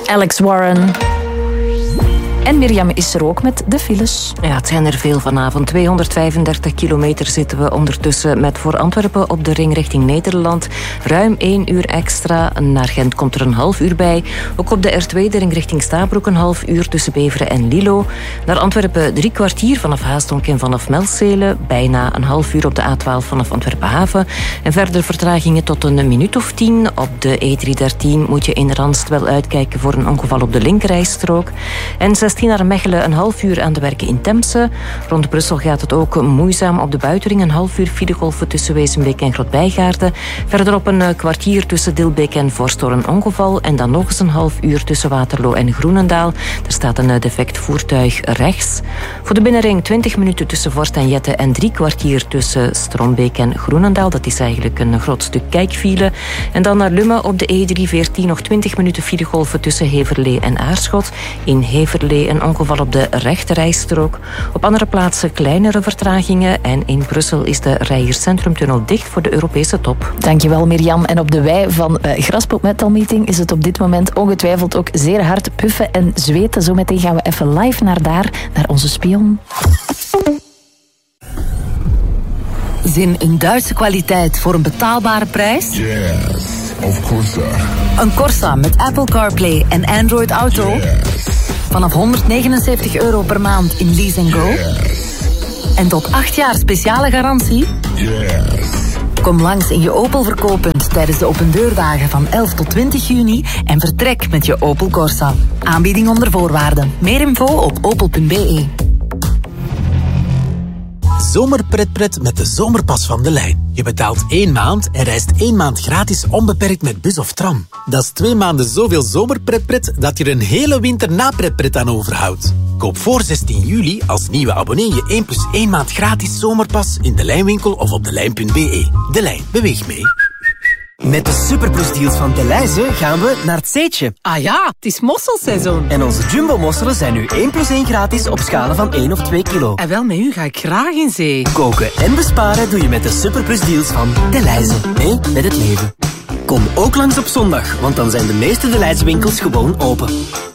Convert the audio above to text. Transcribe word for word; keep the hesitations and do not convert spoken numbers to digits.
Alex Warren. En Mirjam is er ook met de files. Ja, het zijn er veel vanavond. tweehonderdvijfendertig kilometer zitten we ondertussen met voor Antwerpen op de ring richting Nederland. Ruim één uur extra. Naar Gent komt er een half uur bij. Ook op de R twee, de ring richting Stabroek, een half uur tussen Beveren en Lilo. Naar Antwerpen drie kwartier vanaf Haastonk en vanaf Melzele. Bijna een half uur op de A twaalf vanaf Antwerpen Haven. En verder vertragingen tot een minuut of tien. Op de E driehonderddertien moet je in Randst wel uitkijken voor een ongeval op de linkerrijstrook. En zestien naar Mechelen, een half uur aan de werken in Temse. Rond Brussel gaat het ook moeizaam op de buitenring. Een half uur filegolven tussen Wezenbeek en Grootbijgaarden. Verderop een kwartier tussen Dilbeek en Vorst door een ongeval. En dan nog eens een half uur tussen Waterloo en Groenendaal. Er staat een defect voertuig rechts. Voor de binnenring twintig minuten tussen Vorst en Jette en drie kwartier tussen Strombeek en Groenendaal. Dat is eigenlijk een groot stuk kijkfile. En dan naar Lummen op de E driehonderdveertien nog twintig minuten filegolven tussen Heverlee en Aarschot. In Heverlee een ongeval op de rechterrijstrook. Op andere plaatsen kleinere vertragingen. En in Brussel is de Rijgerscentrumtunnel dicht voor de Europese top. Dankjewel Mirjam. En op de wei van uh, Graspop Metal Meeting is het op dit moment ongetwijfeld ook zeer hard puffen en zweten. Zometeen gaan we even live naar daar, naar onze spion. Zin in Duitse kwaliteit voor een betaalbare prijs? Yes, of course. Een Corsa met Apple CarPlay en Android Auto? Yes. Vanaf honderdnegenenzeventig euro per maand in Lease and Go? Yes. En tot acht jaar speciale garantie? Yes. Kom langs in je Opel verkooppunt tijdens de opendeurdagen van elf tot twintig juni en vertrek met je Opel Corsa. Aanbieding onder voorwaarden. Meer info op opel punt b e. Zomerpretpret met de zomerpas van De Lijn. Je betaalt één maand en reist één maand gratis onbeperkt met bus of tram. Dat is twee maanden zoveel zomerpretpret dat je er een hele winter napretpret aan overhoudt. Koop voor zestien juli als nieuwe abonnee je één plus één maand gratis zomerpas in De Lijnwinkel of op delijn punt b e. De Lijn, beweeg mee. Met de Superplus deals van Delhaize gaan we naar het Zeetje. Ah ja, het is mosselseizoen. En onze jumbo-mosselen zijn nu één plus één gratis op schalen van één of twee kilo. En wel, met u ga ik graag in zee. Koken en besparen doe je met de Superplus deals van Delhaize. Mee met het leven. Kom ook langs op zondag, want dan zijn de meeste Delhaize winkels gewoon open.